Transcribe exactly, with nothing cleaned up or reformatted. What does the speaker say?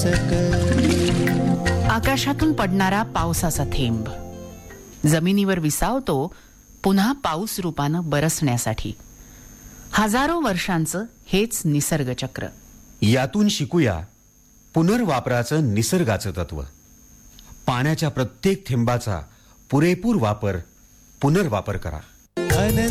सकल. आकाशातून पडणारा पावसाचा थेंब जमिनीवर विसावतो पुन्हा पाऊस रूपानं बरसण्यासाठी. हजारो वर्षांचं हेच निसर्गचक्र. यातून शिकूया पुनर्वापराचं निसर्गाचं तत्व. पाण्याच्या प्रत्येक थेंबाचा पुरेपूर वापर, पुनर्वापर करा.